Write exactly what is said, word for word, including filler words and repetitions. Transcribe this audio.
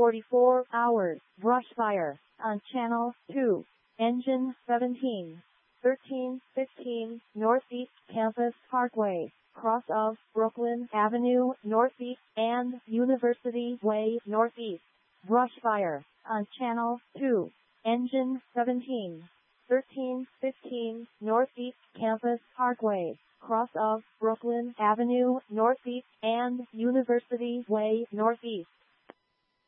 forty-four hours. Brush fire on Channel two. Engine seventeen. thirteen fifteen Northeast Campus Parkway, cross of Brooklyn Avenue Northeast and University Way Northeast. Brush fire on Channel two. Engine seventeen. thirteen fifteen Northeast Campus Parkway, cross of Brooklyn Avenue Northeast and University Way Northeast.